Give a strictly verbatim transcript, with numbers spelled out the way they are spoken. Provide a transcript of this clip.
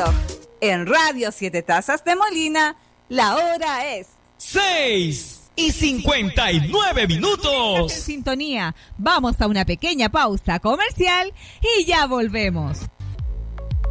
reloj. En Radio Siete Tazas de Molina, la hora es seis y cincuenta y nueve minutos. En sintonía, vamos a una pequeña pausa comercial y ya volvemos.